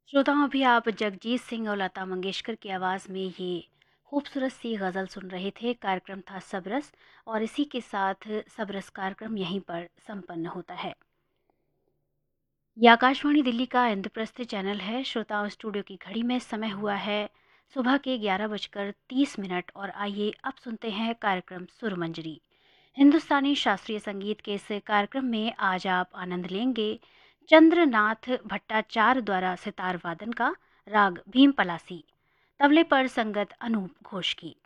श्रोताओं, अभी आप जगजीत सिंह और लता मंगेशकर की आवाज़ में ये खूबसूरत सी गज़ल सुन रहे थे। कार्यक्रम था सबरस और इसी के साथ सबरस कार्यक्रम यहीं पर संपन्न होता है। ये आकाशवाणी दिल्ली का इंद्रप्रस्थ चैनल है। श्रोताओं, स्टूडियो की घड़ी में समय हुआ है सुबह के 11:30 और आइए अब सुनते हैं कार्यक्रम सुरमंजरी। हिंदुस्तानी शास्त्रीय संगीत के इस कार्यक्रम में आज आप आनंद लेंगे चंद्रनाथ भट्टाचार्य द्वारा सितार वादन का, राग भीम पलासी, तबले पर संगत अनूप घोष की।